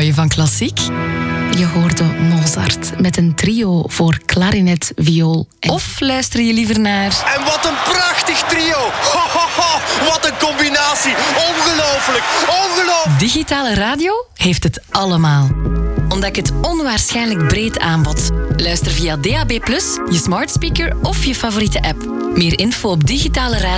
je van klassiek? Je hoorde Mozart met een trio voor klarinet, viool en... Of luister je liever naar... En wat een prachtig trio! Ho, ho, ho. Wat een combinatie! Ongelooflijk! Ongelooflijk! Digitale radio heeft het allemaal. Ontdek het onwaarschijnlijk breed aanbod. Luister via DAB+, je smart speaker of je favoriete app. Meer info op digitale radio.